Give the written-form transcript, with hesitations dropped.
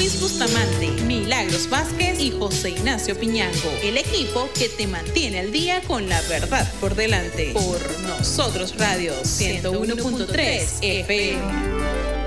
Luis Bustamante, Milagros Vázquez y José Ignacio Piñango. El equipo que te mantiene al día con la verdad por delante. Por Nosotros Radio 101.3 FM.